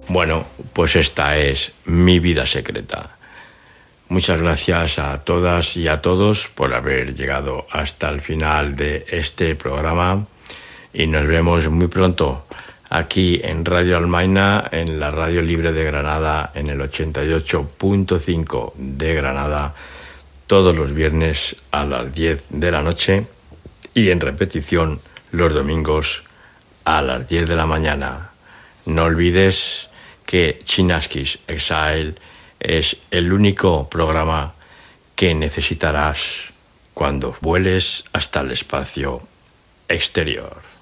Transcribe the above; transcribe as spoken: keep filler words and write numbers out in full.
Bueno, pues esta es mi vida secreta. Muchas gracias a todas y a todos por haber llegado hasta el final de este programa y nos vemos muy pronto aquí en Radio Almaina, en la Radio Libre de Granada, en el ochenta y ocho punto cinco de Granada, todos los viernes a las diez de la noche y en repetición los domingos a las diez de la mañana. No olvides que Chinaskis Exile es el único programa que necesitarás cuando vueles hasta el espacio exterior.